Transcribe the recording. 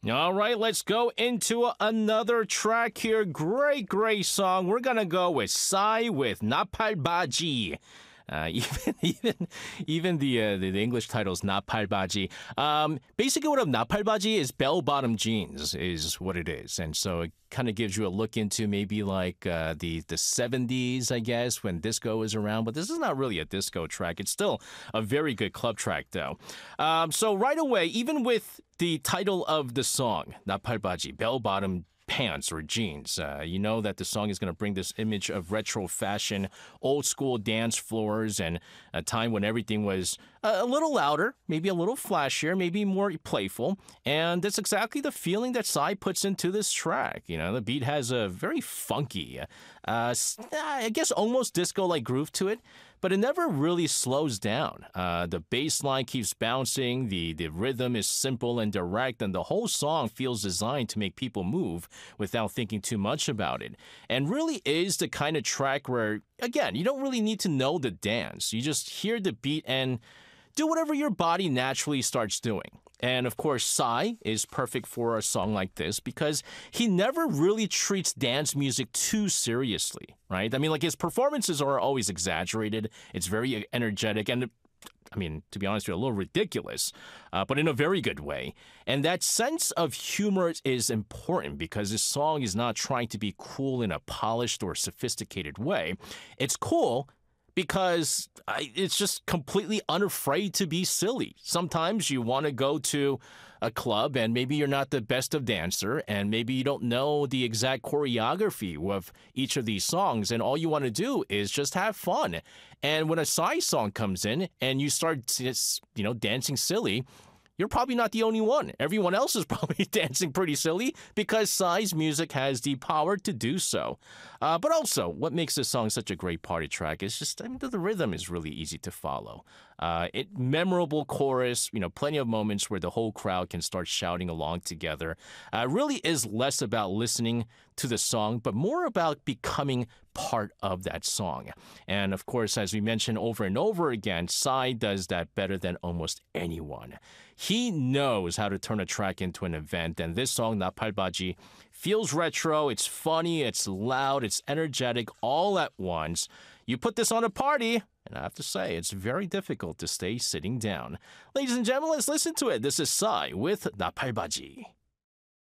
All right, let's go into another track here. Great, great song. We're gonna go with Psy with 나팔바지. Even the English title is 나팔바지. Basically, what a 나팔바지 is bell-bottom jeans is what it is, and so it kind of gives you a look into maybe like the 70s, I guess, when disco is around. But this is not really a disco track. It's still a very good club track, though. So right away, even with the title of the song, 나팔바지, bell-bottom pants or jeans. You know that the song is going to bring this image of retro fashion, old school dance floors, and a time when everything was a little louder, maybe a little flashier, maybe more playful. And that's exactly the feeling that Psy puts into this track. You know, the beat has a very funky, I guess almost disco-like groove to it, but it never really slows down. The bass line keeps bouncing, the rhythm is simple and direct, and the whole song feels designed to make people move without thinking too much about it. And really is the kind of track where, again, you don't really need to know the dance. You just hear the beat and do whatever your body naturally starts doing. And of course, Psy is perfect for a song like this because he never really treats dance music too seriously, right? I mean, like his performances are always exaggerated. It's very energetic and, I mean, to be honest with you, a little ridiculous, but in a very good way. And that sense of humor is important because this song is not trying to be cool in a polished or sophisticated way. It's cool because it's just completely unafraid to be silly. Sometimes you want to go to a club and maybe you're not the best of dancer and maybe you don't know the exact choreography of each of these songs and all you want to do is just have fun. And when a Psy song comes in and you start, dancing silly, you're probably not the only one. Everyone else is probably dancing pretty silly because Psy's music has the power to do so. But also, what makes this song such a great party track is just, the rhythm is really easy to follow. Memorable chorus, plenty of moments where the whole crowd can start shouting along together. Really is less about listening to the song, but more about becoming part of that song. And of course, as we mentioned over and over again, Psy does that better than almost anyone. He knows how to turn a track into an event, and this song, 나팔바지, feels retro, it's funny, it's loud, it's energetic, all at once. You put this on a party, and I have to say, it's very difficult to stay sitting down. Ladies and gentlemen, let's listen to it. This is Psy with 나팔바지.